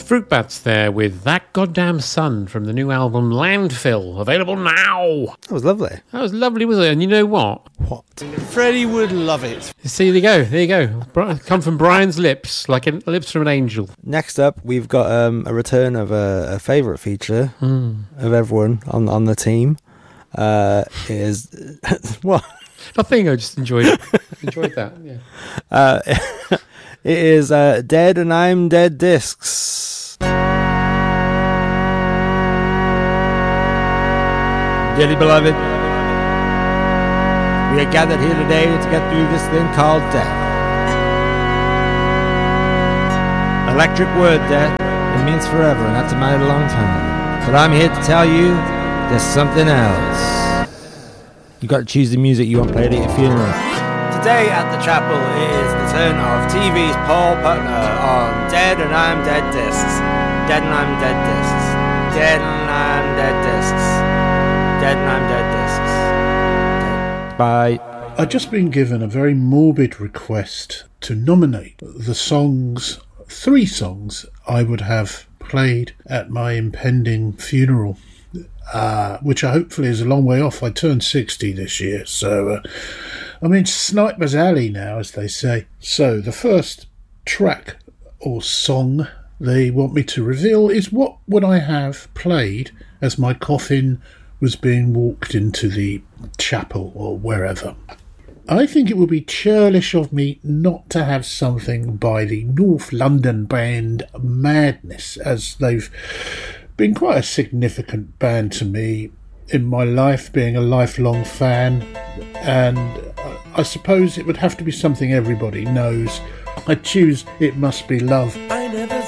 Fruit Bats there with That Goddamn Sun from the new album Landfill, available now. That was lovely. That was lovely, wasn't it? And you know what? What? Freddie would love it. See, there you go. Come from Brian's lips, like lips from an angel. Next up, we've got a return of a favourite feature of everyone on the team. Is what? Nothing. I just enjoyed that. Yeah. It is Dead and I'm Dead discs. Dearly beloved, we are gathered here today to get through this thing called death. Electric word, death. It means forever, and that's a mighty long time. But I'm here to tell you there's something else. You got to choose the music you want played at your funeral. Today at the chapel is the turn of TV's Paul Putner on Dead and I'm Dead discs. Dead and I'm Dead discs. Dead and I'm Dead discs. Dead and I'm Dead discs. Bye. I've just been given a very morbid request to nominate the songs, 3 songs I would have played at my impending funeral, which hopefully is a long way off. I turned 60 this year, so I'm in Sniper's Alley now, as they say. So the first track or song they want me to reveal is what would I have played as my coffin was being walked into the chapel or wherever. I think it would be churlish of me not to have something by the North London band Madness, as they've been quite a significant band to me in my life, being a lifelong fan, and I suppose it would have to be something everybody knows. I choose It Must Be Love